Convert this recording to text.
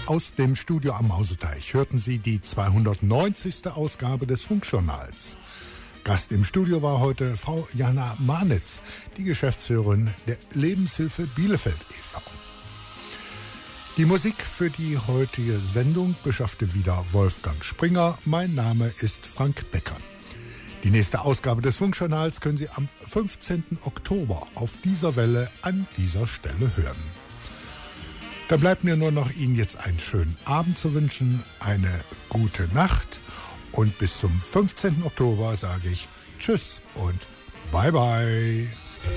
Aus dem Studio am Mauseteich hörten Sie die 290. Ausgabe des Funkjournals. Gast im Studio war heute Frau Jana Manitz, die Geschäftsführerin der Lebenshilfe Bielefeld e.V. Die Musik für die heutige Sendung beschaffte wieder Wolfgang Springer. Mein Name ist Frank Becker. Die nächste Ausgabe des Funkjournals können Sie am 15. Oktober auf dieser Welle an dieser Stelle hören. Da bleibt mir nur noch Ihnen jetzt einen schönen Abend zu wünschen, eine gute Nacht und bis zum 15. Oktober sage ich Tschüss und Bye bye.